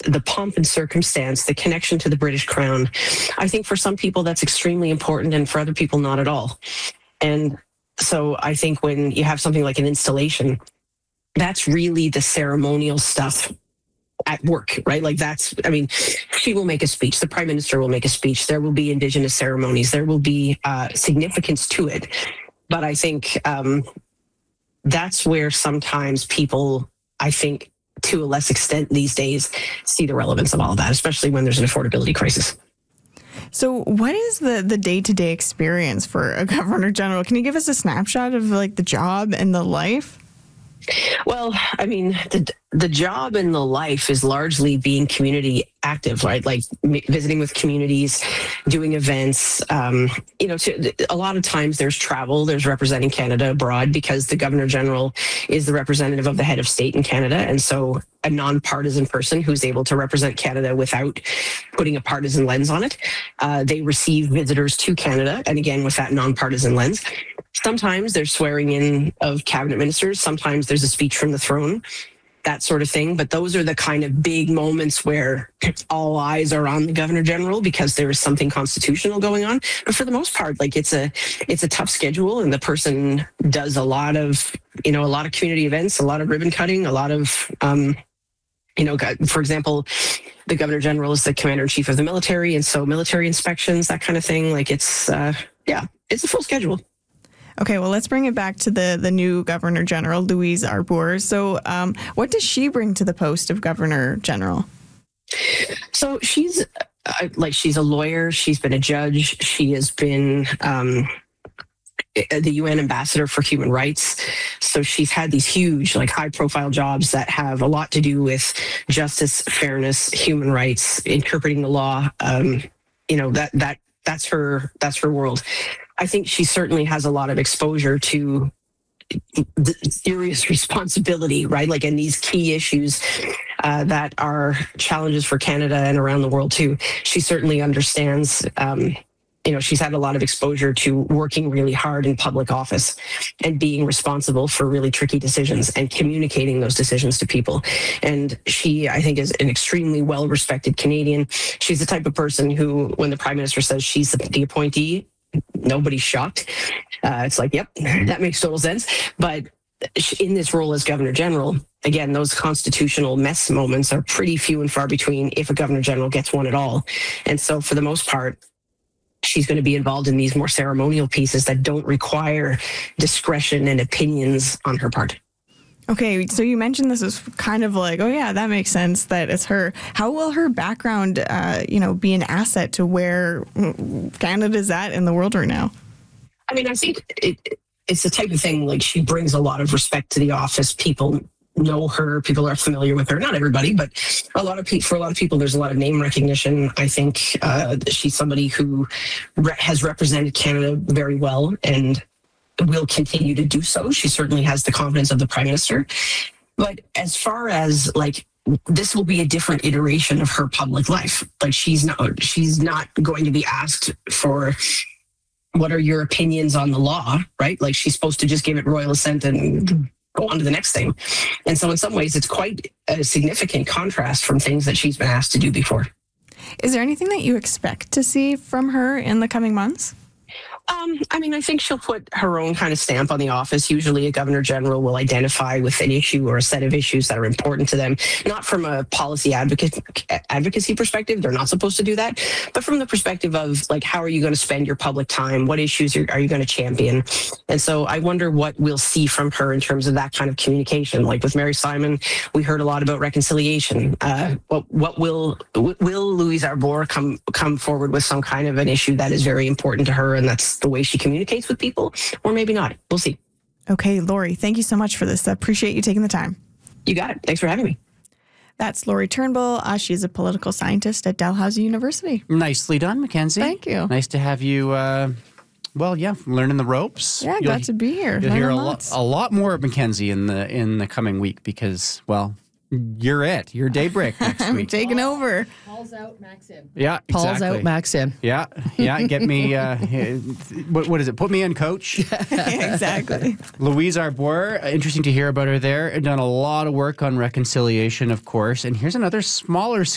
the pomp and circumstance, the connection to the British Crown. I think for some people that's extremely important, and for other people not at all. And so I think when you have something like an installation, that's really the ceremonial stuff at work, right? Like she will make a speech. The Prime Minister will make a speech. There will be Indigenous ceremonies. There will be significance to it. But I think that's where sometimes people, I think, to a less extent these days, see the relevance of all of that, especially when there's an affordability crisis. So what is the day-to-day experience for a Governor General? Can you give us a snapshot of like the job and the life? Well, I mean, the job and the life is largely being community active, right? Like visiting with communities, doing events. A lot of times there's travel, there's representing Canada abroad because the Governor General is the representative of the head of state in Canada. And so a nonpartisan person who's able to represent Canada without putting a partisan lens on it. They receive visitors to Canada, and again, with that nonpartisan lens. Sometimes there's swearing in of cabinet ministers. Sometimes there's a speech from the throne, that sort of thing. But those are the kind of big moments where all eyes are on the Governor General because there is something constitutional going on. But for the most part, like it's a tough schedule, and the person does a lot of community events, a lot of ribbon cutting, a lot of, for example, the Governor General is the Commander-in-Chief of the military, and so military inspections, that kind of thing. Like it's a full schedule. Okay, well, let's bring it back to the new Governor General, Louise Arbour. So what does she bring to the post of Governor General? So she's a lawyer. She's been a judge. She has been the UN ambassador for human rights. So she's had these huge, high profile jobs that have a lot to do with justice, fairness, human rights, interpreting the law. That's her world. I think she certainly has a lot of exposure to the serious responsibility, right? In these key issues that are challenges for Canada and around the world too. She certainly understands, she's had a lot of exposure to working really hard in public office and being responsible for really tricky decisions and communicating those decisions to people. And she, I think, is an extremely well-respected Canadian. She's the type of person who, when the Prime Minister says she's the appointee, nobody's shocked. It's like, yep, that makes total sense. But in this role as Governor General, again, those constitutional mess moments are pretty few and far between if a Governor General gets one at all. And so for the most part, she's going to be involved in these more ceremonial pieces that don't require discretion and opinions on her part. Okay, so you mentioned this is kind of like, oh yeah, that makes sense that it's her. How will her background, be an asset to where Canada's at in the world right now? I mean, I think it's the type of thing, she brings a lot of respect to the office. People know her, people are familiar with her. Not everybody, but for a lot of people, there's a lot of name recognition. I think she's somebody who has represented Canada very well and will continue to do so. She certainly has the confidence of the Prime Minister. But as far as this will be a different iteration of her public life. She's not going to be asked for what are your opinions on the law, right? She's supposed to just give it royal assent and go on to the next thing. And so in some ways, it's quite a significant contrast from things that she's been asked to do before. Is there anything that you expect to see from her in the coming months? I think she'll put her own kind of stamp on the office. Usually a Governor General will identify with an issue or a set of issues that are important to them, not from a policy advocacy perspective. They're not supposed to do that, but from the perspective of how are you going to spend your public time? What issues are you going to champion? And so I wonder what we'll see from her in terms of that kind of communication. With Mary Simon, we heard a lot about reconciliation. What will Louise Arbour come forward with some kind of an issue that is very important to her, and that's the way she communicates with people, or maybe not. We'll see. Okay, Lori, thank you so much for this. I appreciate you taking the time. You got it. Thanks for having me. That's Lori Turnbull. She's a political scientist at Dalhousie University. Nicely done, Mackenzie. Thank you. Nice to have you, learning the ropes. Yeah, glad to be here. You'll hear a lot more of Mackenzie in the coming week because, you're it. You're Daybreak next I'm week. Taking over. Paul's out, Max in. Yeah, Paul's exactly. out, Max in. Yeah. Get me. What is it? Put me in, coach. Exactly. Louise Arbour. Interesting to hear about her there. Done a lot of work on reconciliation, of course. And here's another smaller scale